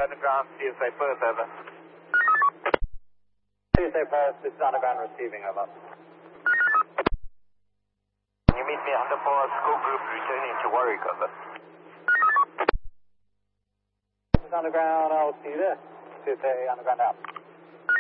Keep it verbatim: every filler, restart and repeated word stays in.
Underground, C S A Perth, over. C S A Perth, this is Underground receiving, over. Can you meet me under for a school group returning to Warwick, over. This is Underground, I'll see you there. C S A Underground out.